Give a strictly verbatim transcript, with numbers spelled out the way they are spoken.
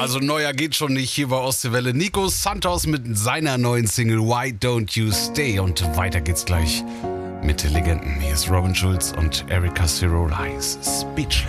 Also neuer geht schon nicht. Hier war aus der Welle Nico Santos mit seiner neuen Single Why Don't You Stay. Und weiter geht's gleich mit den Legenden. Hier ist Robin Schulz und Erika Cirolais. Speechless.